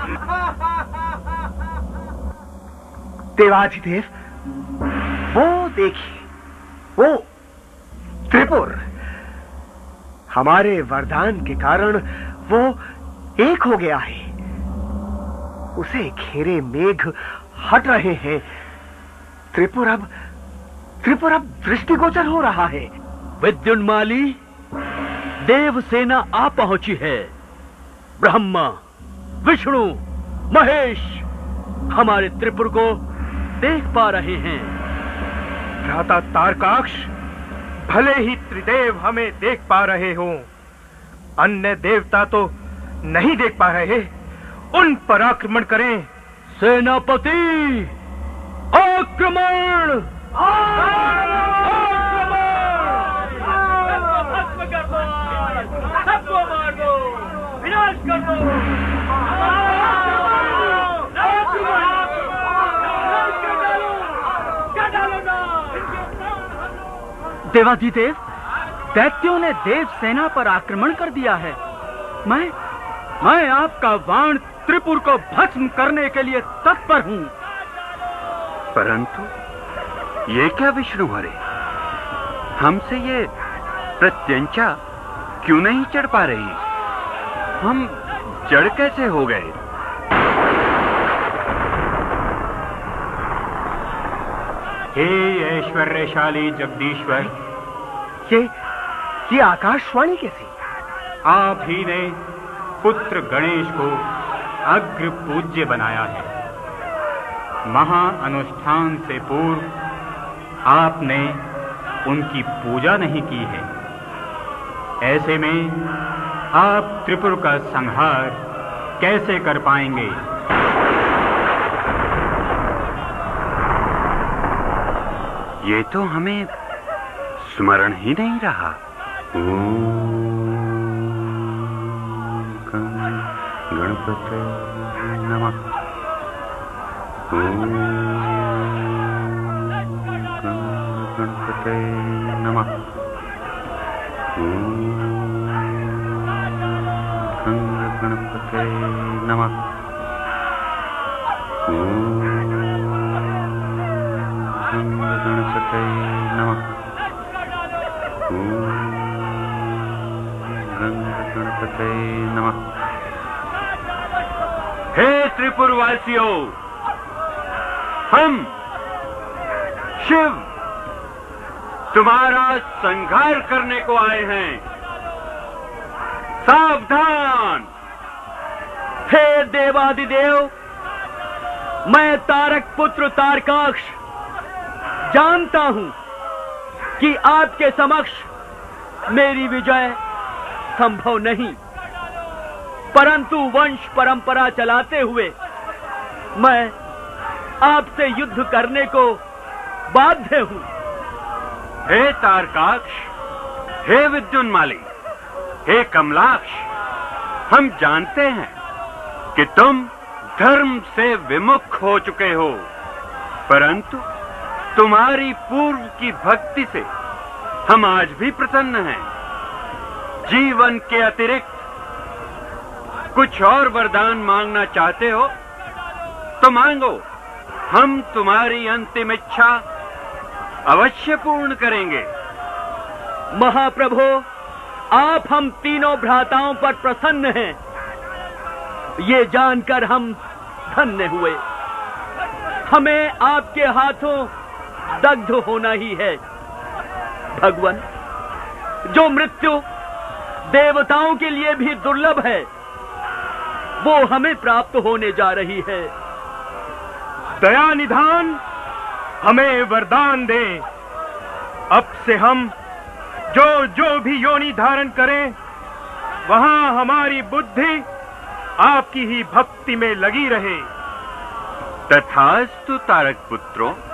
देवाधिदेव, वो देखिए, वो त्रिपुर। हमारे वरदान के कारण वो एक हो गया है। उसे घेरे मेघ हट रहे हैं। त्रिपुर अब दृष्टिगोचर हो रहा है। विद्युन्माली, देव सेना आ पहुंची है। ब्रह्मा, विष्णु, महेश हमारे त्रिपुर को देख पा रहे हैं। भ्राता तारकाक्ष, भले ही त्रिदेव हमें देख पा रहे हों, अन्य देवता तो नहीं देख पा रहे। उन पर आक्रमण करें। सेनापति, आक्रमण! सबको मार दो, विनाश कर दो। देवाधिदेव, दैत्यों ने देव सेना पर आक्रमण कर दिया है। मैं आपका बाण त्रिपुर को भस्म करने के लिए तत्पर हूं। परंतु ये क्या विष्णु हरे, हमसे ये प्रत्यंचा क्यों नहीं चढ़ पा रही? हम जड़ कैसे हो गए? हे ऐश्वर्यशाली जगदीश्वर, ये आकाशवाणी कैसी? आप ही ने पुत्र गणेश को अग्र पूज्य बनाया है। महा अनुष्ठान से पूर्व आपने उनकी पूजा नहीं की है। ऐसे में आप त्रिपुर का संहार कैसे कर पाएंगे? ये तो हमें स्मरण ही नहीं रहा। गणपते नमः। गणपते नमः। गणपते नमः। गणपते नमः। गणपते नमः। हे त्रिपुरवासियों, हम शिव तुम्हारा संहार करने को आए हैं। सावधान! हे देवादिदेव, मैं तारक पुत्र तारकाक्ष जानता हूं कि आपके समक्ष मेरी विजय संभव नहीं, परंतु वंश परंपरा चलाते हुए मैं आपसे युद्ध करने को बाध्य हूं। हे तारकाक्ष, हे विद्युन्माली, हे कमलाक्ष, हम जानते हैं कि तुम धर्म से विमुख हो चुके हो, परंतु तुम्हारी पूर्व की भक्ति से हम आज भी प्रसन्न हैं। जीवन के अतिरिक्त कुछ और वरदान मांगना चाहते हो तो मांगो, हम तुम्हारी अंतिम इच्छा अवश्य पूर्ण करेंगे। महाप्रभु, आप हम तीनों भ्राताओं पर प्रसन्न हैं, ये जानकर हम धन्य हुए। हमें आपके हाथों दग्ध होना ही है। भगवान, जो मृत्यु देवताओं के लिए भी दुर्लभ है, वो हमें प्राप्त होने जा रही है। दया निधान, हमें वरदान दें। अब से हम जो भी योनि धारण करें, वहां हमारी बुद्धि आपकी ही भक्ति में लगी रहे। तथास्तु तारक पुत्रों।